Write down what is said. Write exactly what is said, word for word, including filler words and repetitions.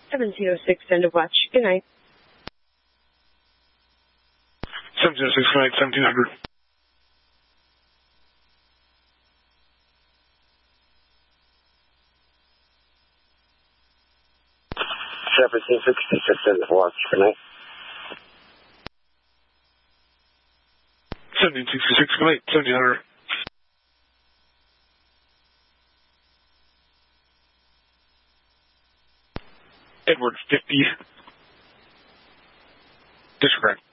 seventeen oh six, end of watch. Good night. seventeen oh six, good night, seventeen hundred. seventeen sixty-six, end of watch. Good night. seventeen sixty-six, good night, seventeen hundred. Edward fifty. Disregard.